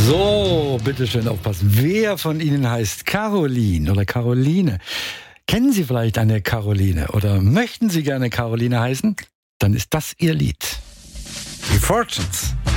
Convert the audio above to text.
So, bitteschön aufpassen. Wer von Ihnen heißt Caroline oder Caroline? Kennen Sie vielleicht eine Caroline oder möchten Sie gerne Caroline heißen? Dann ist das Ihr Lied. Die Fortunes.